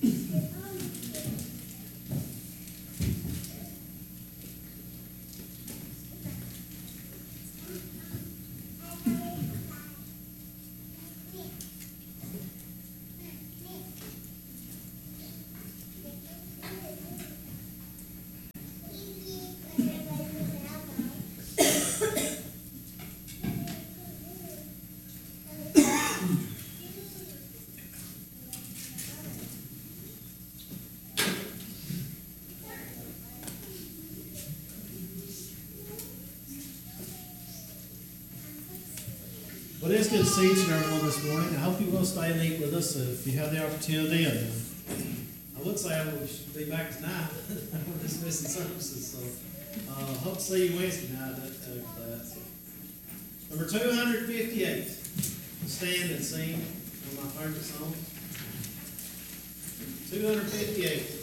Well, it's good to see each and every one this morning. I hope you will stay and eat with us if you have the opportunity. And I would say I should be back tonight. We're just missing services, so hope to see you Wednesday night at class. Number 258. Stand and sing one of my favorite songs. 258.